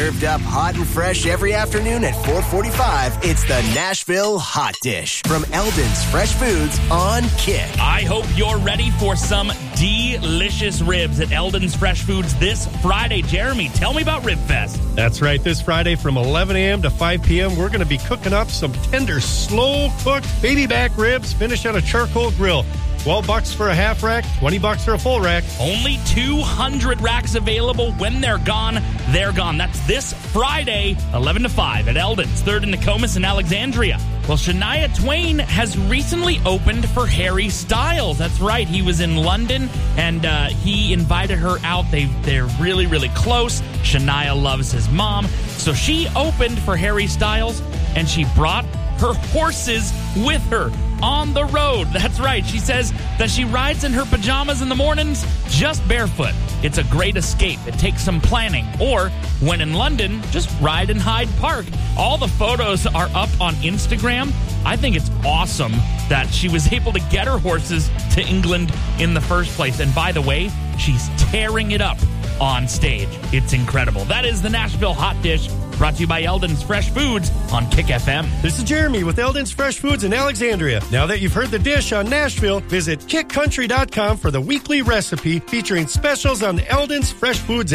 Served up hot and fresh every afternoon at 4:45, it's the Nashville Hot Dish from Eldon's Fresh Foods on Kick. I hope you're ready for some delicious ribs at Eldon's Fresh Foods this Friday. Jeremy, tell me about Rib Fest. That's right. This Friday from 11 a.m. to 5 p.m., we're going to be cooking up some tender, slow-cooked baby back ribs finished on a charcoal grill. $12 for a half rack, $20 for a full rack. Only 200 racks available. When they're gone, they're gone. That's this Friday, 11 to 5 at Eldon's, 3rd and Nokomis in Alexandria. Well, Shania Twain has recently opened for Harry Styles. That's right. He was in London, and he invited her out. They're really, really close. Shania loves his mom. So she opened for Harry Styles, and she brought her horses with her on the road. That's right. She says that she rides in her pajamas in the mornings just barefoot. It's a great escape. It takes some planning. Or when in London, just ride in Hyde Park. All the photos are up on Instagram. I think it's awesome that she was able to get her horses to England in the first place. And by the way, she's tearing it up on stage. It's incredible. That is the Nashville Hot Dish, brought to you by Eldon's Fresh Foods on Kick FM. This is Jeremy with Eldon's Fresh Foods in Alexandria. Now that you've heard the dish on Nashville, visit kickcountry.com for the weekly recipe featuring specials on Eldon's Fresh Foods